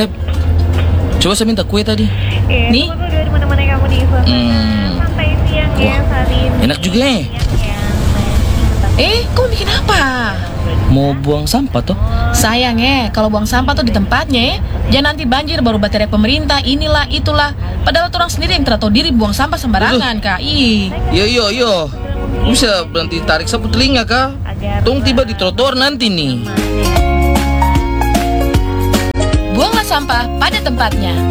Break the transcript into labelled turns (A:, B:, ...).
A: Rep, coba saya minta kue tadi.
B: Nih. Tunggu dulu di mana-mana kamu di suasana santai siang ya hari ini.
A: Enak juga ya.
C: Kau bikin apa?
A: Mau buang sampah toh?
C: Sayang kalau buang sampah tuh di tempatnya jangan nanti banjir baru baterai pemerintah inilah itulah. Padahal orang sendiri yang tidak tahu diri buang sampah sembarangan kak.
A: Yo. Bisa berhenti tarik sapu telinga kak. Tong tiba di trotoar nanti nih.
C: Buanglah sampah pada tempatnya.